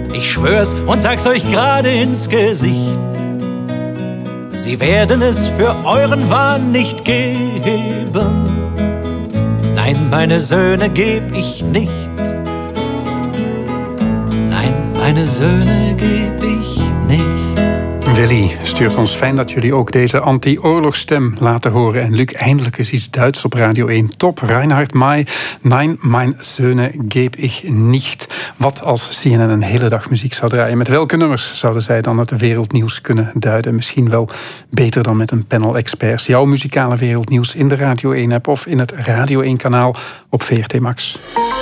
Ich schwör's und sag's euch gerade ins Gesicht. Sie werden es für euren Wahn nicht geben. Nein, meine Söhne geb ich nicht. Nein, meine Söhne geb ich niet. Willy stuurt ons fijn dat jullie ook deze anti-oorlogsstem laten horen. En Luc, eindelijk is iets Duits op Radio 1. Top, Reinhard May. Nein, mijn Söhne geb ich nicht. Wat als CNN een hele dag muziek zou draaien? Met welke nummers zouden zij dan het wereldnieuws kunnen duiden? Misschien wel beter dan met een panel experts. Jouw muzikale wereldnieuws in de Radio 1-app of in het Radio 1-kanaal op VRT Max.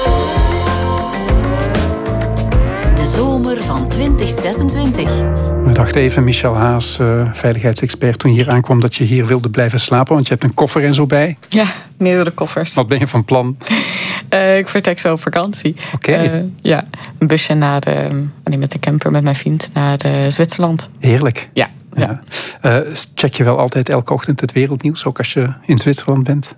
De zomer van 2026. We dachten even, Michel Haas, veiligheidsexpert, toen je hier aankwam dat je hier wilde blijven slapen, want je hebt een koffer en zo bij. Ja, meerdere koffers. Wat ben je van plan? Ik vertrek zo op vakantie. Oké. Ja, een busje met de camper met mijn vriend naar Zwitserland. Heerlijk. Ja. Check je wel altijd elke ochtend het wereldnieuws, ook als je in Zwitserland bent?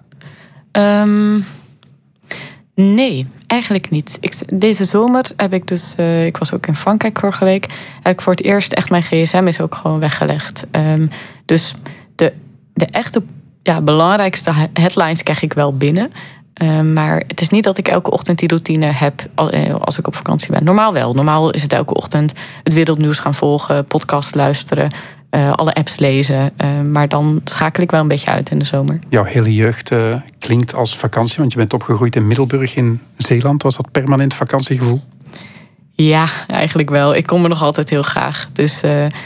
Nee, eigenlijk niet. Deze zomer heb ik dus... ik was ook in Frankrijk vorige week. Heb ik voor het eerst echt mijn gsm is ook gewoon weggelegd. Dus de echte belangrijkste headlines krijg ik wel binnen. Maar het is niet dat ik elke ochtend die routine heb als ik op vakantie ben. Normaal wel. Normaal is het elke ochtend het wereldnieuws gaan volgen, podcast luisteren, alle apps lezen. Maar dan schakel ik wel een beetje uit in de zomer. Jouw hele jeugd klinkt als vakantie, want je bent opgegroeid in Middelburg in Zeeland. Was dat permanent vakantiegevoel? Ja, eigenlijk wel. Ik kom er nog altijd heel graag. Dus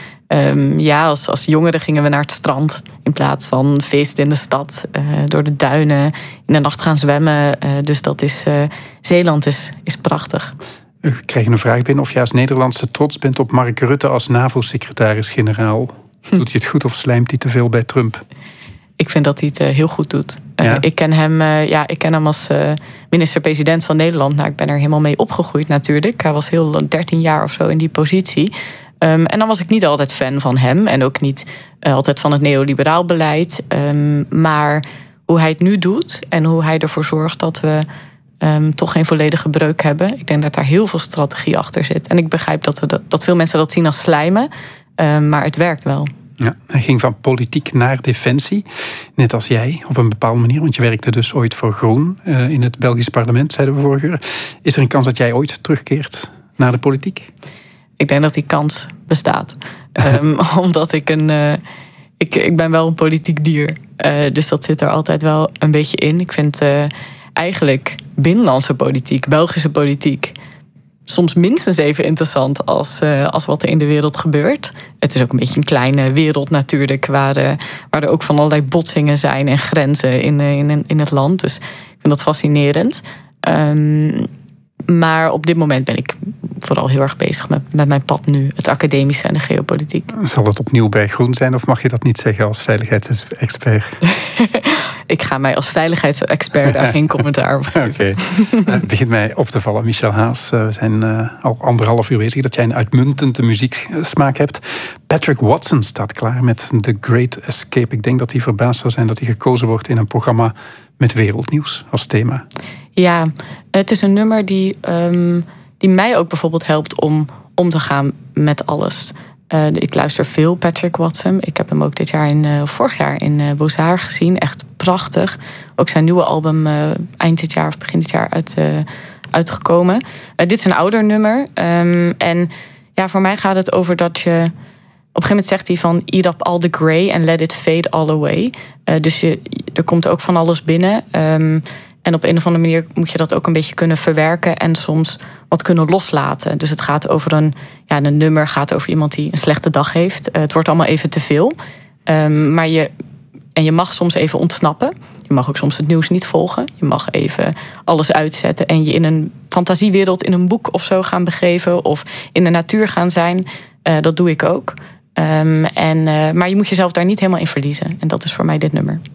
als jongeren gingen we naar het strand in plaats van feesten in de stad, door de duinen, in de nacht gaan zwemmen. Dus dat is Zeeland is prachtig. We kregen een vraag binnen of je als Nederlandse trots bent op Mark Rutte als NAVO-secretaris-generaal. Doet hij het goed of slijmt hij te veel bij Trump? Ik vind dat hij het heel goed doet. Ja? Ik ken hem als minister-president van Nederland. Nou, ik ben er helemaal mee opgegroeid natuurlijk. Hij was 13 jaar of zo in die positie. En dan was ik niet altijd fan van hem. En ook niet altijd van het neoliberaal beleid. Maar hoe hij het nu doet en hoe hij ervoor zorgt dat we toch geen volledige breuk hebben. Ik denk dat daar heel veel strategie achter zit. En ik begrijp dat veel mensen dat zien als slijmen. Maar het werkt wel. Ja, hij ging van politiek naar defensie. Net als jij, op een bepaalde manier. Want je werkte dus ooit voor Groen in het Belgisch parlement, zeiden we vorige uur. Is er een kans dat jij ooit terugkeert naar de politiek? Ik denk dat die kans bestaat. Omdat ik ik ben wel een politiek dier. Dus dat zit er altijd wel een beetje in. Ik vind eigenlijk binnenlandse politiek, Belgische politiek, soms minstens even interessant als wat er in de wereld gebeurt. Het is ook een beetje een kleine wereld natuurlijk, waar er ook van allerlei botsingen zijn en grenzen in het land. Dus ik vind dat fascinerend. Maar op dit moment ben ik vooral heel erg bezig met mijn pad nu. Het academische en de geopolitiek. Zal het opnieuw bij Groen zijn of mag je dat niet zeggen als veiligheidsexpert? Ik ga mij als veiligheidsexpert daar geen commentaar op geven. Oké. Het begint mij op te vallen, Michel Haas. We zijn al 1,5 uur bezig dat jij een uitmuntende muzieksmaak hebt. Patrick Watson staat klaar met The Great Escape. Ik denk dat hij verbaasd zou zijn dat hij gekozen wordt in een programma met wereldnieuws als thema. Ja, het is een nummer die mij ook bijvoorbeeld helpt om te gaan met alles. Ik luister veel Patrick Watson. Ik heb hem ook vorig jaar in Beaux-Arts gezien. Echt prachtig. Ook zijn nieuwe album eind dit jaar of begin dit jaar uitgekomen. Dit is een ouder nummer. En ja, voor mij gaat het over dat je... Op een gegeven moment zegt hij van eat up all the grey and let it fade all away. Dus er komt ook van alles binnen. En op een of andere manier moet je dat ook een beetje kunnen verwerken en soms wat kunnen loslaten. Dus het gaat over een nummer gaat over iemand die een slechte dag heeft. Het wordt allemaal even te veel. Maar je mag soms even ontsnappen. Je mag ook soms het nieuws niet volgen. Je mag even alles uitzetten en je in een fantasiewereld, in een boek of zo gaan begeven of in de natuur gaan zijn. Dat doe ik ook. Maar je moet jezelf daar niet helemaal in verliezen. En dat is voor mij dit nummer.